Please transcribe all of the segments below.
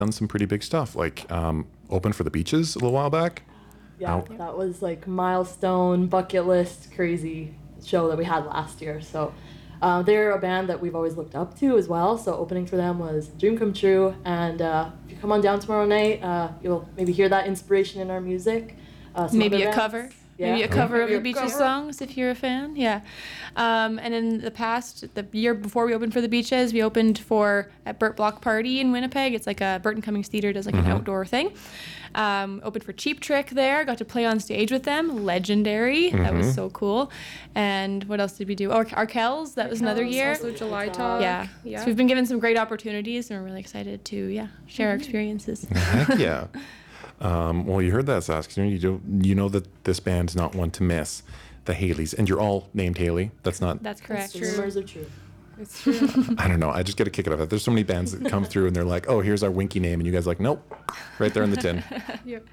done some pretty big stuff, like open for the Beaches a little while back. Yeah, that was like milestone, bucket list, crazy show that we had last year. So they're a band that we've always looked up to as well. So opening for them was a dream come true. And if you come on down tomorrow night, you'll maybe hear that inspiration in our music. Maybe a cover. Yeah. Maybe a cover of Maybe the a Beaches cover. songs if you're a fan. Yeah. And in the past, the year before we opened for the Beaches, we opened at Burt Block Party in Winnipeg. It's like a Burton Cummings Theatre does like an outdoor thing. Opened for Cheap Trick there. Got to play on stage with them. Legendary. That was so cool. And what else did we do? Oh, Arkells. That was another year. Also July Talk. Yeah. So we've been given some great opportunities, and we're really excited to share our experiences. Heck yeah. Well, you heard that, Saskatoon. You know that this band's not one to miss, the Haleys, and you're all named Haley. That's correct. The rumors are true. It's true. I don't know. I just get a kick out of that. There's so many bands that come through and they're like, "Oh, here's our Winky name," and you guys are like, "Nope, right there in the tin." Yep.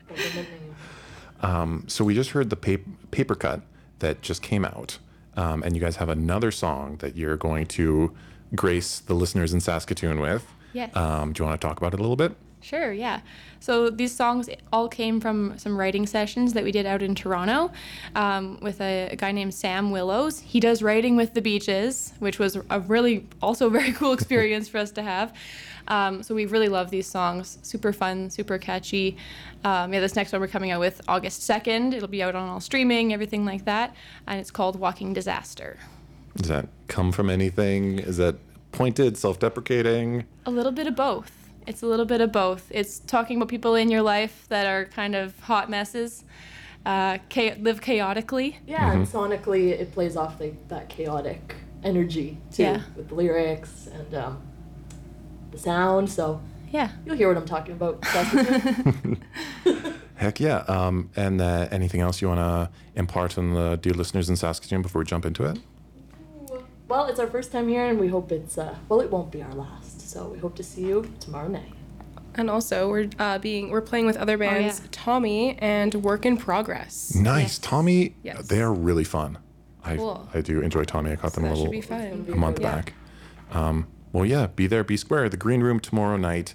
So we just heard the paper cut that just came out, and you guys have another song that you're going to grace the listeners in Saskatoon with. Yes. Do you want to talk about it a little bit? Sure, yeah. So these songs all came from some writing sessions that we did out in Toronto with a guy named Sam Willows. He does writing with the Beaches, which was a really also very cool experience for us to have. So we really love these songs. Super fun, super catchy. This next one we're coming out with August 2nd. It'll be out on all streaming, everything like that. And it's called Walking Disaster. Does that come from anything? Is that pointed, self-deprecating? A little bit of both. It's a little bit of both. It's talking about people in your life that are kind of hot messes, live chaotically. Yeah, and sonically it plays off that chaotic energy too, with the lyrics and the sound. So Yeah. you'll hear what I'm talking about. Saskatoon. Heck yeah. And anything else you want to impart on the dear listeners in Saskatoon before we jump into it? Well, it's our first time here, and we hope it won't be our last. So we hope to see you tomorrow night. And also, we're playing with other bands, Tommy and Work in Progress. Nice. Yes. Tommy, Yes. they are really fun. Cool. I do enjoy Tommy. I caught them That a should be fun. a month back. Well, yeah, be there, be square. The Green Room tomorrow night.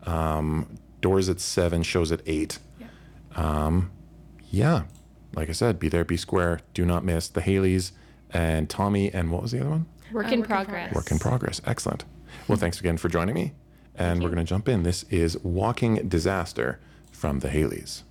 Doors at 7, shows at 8. Yeah. Like I said, be there, be square. Do not miss the Haleys and Tommy, and what was the other one? Work in progress. Work in progress. Excellent. Well, thanks again for joining me. And we're going to jump in. This is Walking Disaster from the Haleys.